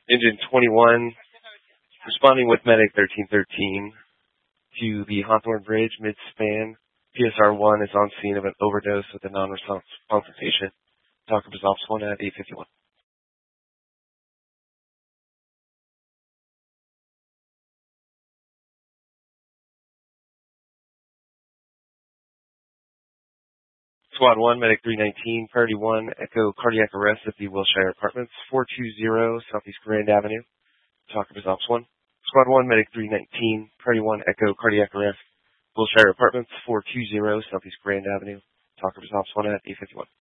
Engine 21, responding with Medic 1313 to the Hawthorne Bridge mid-span. PSR 1 is on scene of an overdose with a non-responsive patient. Talk of Ops 1 at 8:51. Squad 1, Medic 319, Priority 1, Echo Cardiac Arrest at the Wilshire Apartments, 420 Southeast Grand Avenue. Talk of Ops 1. Squad 1, Medic 319, Priority 1, Echo Cardiac Arrest, Wilshire Apartments, 420 Southeast Grand Avenue. Talk of Ops 1 at 8:51.